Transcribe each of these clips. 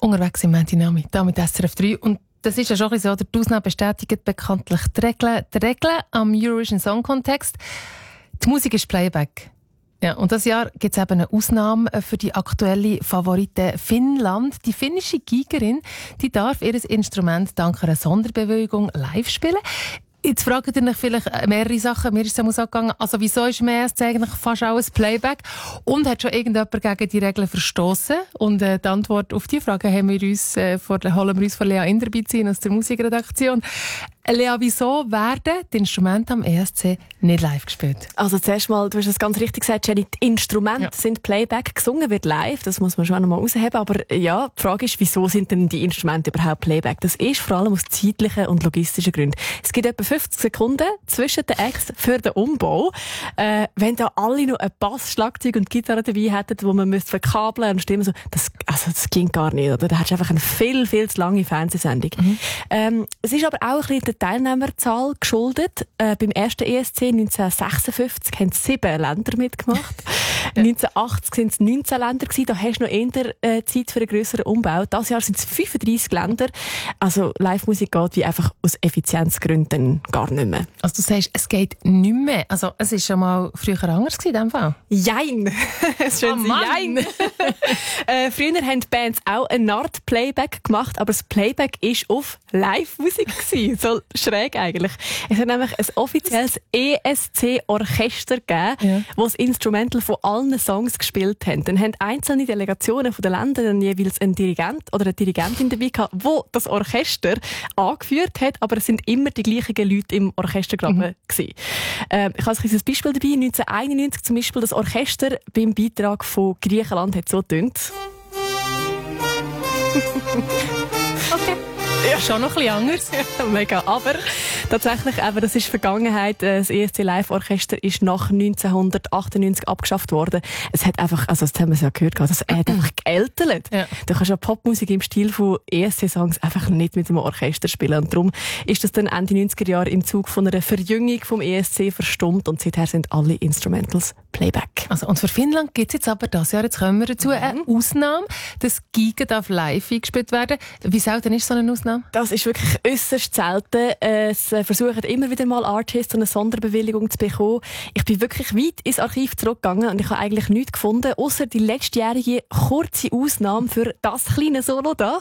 unterwegs im Dynamik, da mit SRF 3. Und das ist ja schon so, die Ausnahme bestätigt bekanntlich die Regeln am Eurovision Song Contest. Die Musik ist Playback. Ja, und dieses Jahr gibt es eben eine Ausnahme für die aktuelle Favorite Finnland. Die finnische Geigerin, die darf ihr Instrument dank einer Sonderbewilligung live spielen. Jetzt fragt ihr euch vielleicht mehrere Sachen. Mir ist es gegangen. Also, wieso ist mehr eigentlich fast alles Playback? Und hat schon irgendjemand gegen die Regeln verstoßen? Und die Antwort auf die Frage holen wir uns von Lea Inderbitzin aus der Musikredaktion. Lea, wieso werden die Instrumente am ESC nicht live gespielt? Also zuerst mal, du hast es ganz richtig gesagt, Jenny, die Instrumente sind Playback, gesungen wird live, das muss man schon einmal rausheben, aber ja, die Frage ist, wieso sind denn die Instrumente überhaupt Playback? Das ist vor allem aus zeitlichen und logistischen Gründen. Es gibt etwa 50 Sekunden zwischen den Acts für den Umbau. Wenn da alle noch ein Bass, Schlagzeug und Gitarre dabei hätten, wo man verkabeln und stimmen, so, das ging gar nicht, oder? Da hättest du einfach eine viel, viel zu lange Fernsehsendung. Es ist aber auch ein bisschen der Teilnehmerzahl geschuldet. Beim ersten ESC 1956 haben 7 Länder mitgemacht. 1980 sind es 19 Länder gewesen. Da hast du noch eher Zeit für einen grösseren Umbau. Dieses Jahr sind es 35 Länder. Also Live-Musik geht wie einfach aus Effizienzgründen gar nicht mehr. Also du sagst, es geht nicht mehr. Also es war schon mal früher anders in diesem Fall? Jein! Jein! Früher haben die Bands auch eine Art Playback gemacht, aber das Playback war auf Live-Musik gewesen. So schräg eigentlich. Es hat nämlich ein offizielles ESC-Orchester gegeben, das das Instrumental von allen Songs gespielt haben. Dann haben einzelne Delegationen von den Ländern dann jeweils einen Dirigent oder eine Dirigentin dabei gehabt, die das Orchester angeführt hat, aber es sind immer die gleichen Leute im Orchestergraben gewesen. Ich habe ein Beispiel dabei. 1991 zum Beispiel, das Orchester beim Beitrag von Griechenland hat so getönt. Okay. Ja, schon noch ein bisschen anders. Mega. Aber tatsächlich, das ist Vergangenheit. Das ESC Live-Orchester ist nach 1998 abgeschafft worden. Es hat einfach, also das haben wir ja gehört, das hat einfach geältert. Ja. Du kannst ja Popmusik im Stil von ESC-Songs einfach nicht mit einem Orchester spielen. Und darum ist das dann Ende 90er Jahre im Zug von einer Verjüngung vom ESC verstummt und seither sind alle Instrumentals Playback. Also, und für Finnland gibt es jetzt aber das Jahr, jetzt kommen wir dazu, eine Ausnahme. Das Giga darf live eingespielt werden. Wie selten ist so eine Ausnahme? Das ist wirklich äußerst selten. Es versuchen immer wieder mal Artists eine Sonderbewilligung zu bekommen. Ich bin wirklich weit ins Archiv zurückgegangen und ich habe eigentlich nichts gefunden, außer die letztjährige kurze Ausnahme für das kleine Solo da.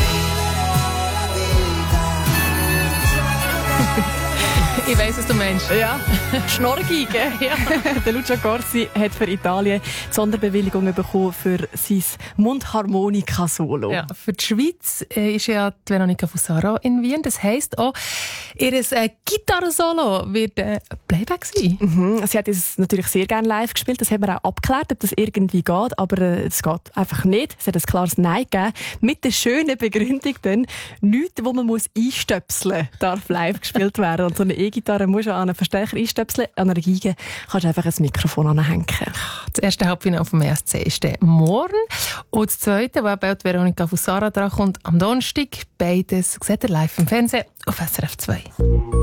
Ich weiss, was du meinst. Ja, Schnorrgeige. Ja. Der Lucio Corsi hat für Italien die Sonderbewilligung bekommen für sein Mundharmonika-Solo. Ja, für die Schweiz ist ja die Veronica Fusaro in Wien. Das heisst auch, ihr Gitarrensolo wird Playback sein. Mhm. Sie hat es natürlich sehr gerne live gespielt. Das haben wir auch abgeklärt, ob das irgendwie geht. Aber es geht einfach nicht. Es hat ein klares Nein gegeben. Mit der schönen Begründung dann, nichts, wo man muss einstöpseln darf live gespielt werden. Und so eine E-Gitarre musst du an einen Verstärker einstöpseln. An einer Geige kannst du einfach ein Mikrofon anhängen. Das erste Halbfinale vom ESC ist dann morgen. Und das zweite, wo eben Veronica Fusaro dran kommt, am Donnerstag. Beides seht ihr live im Fernsehen auf SRF 2.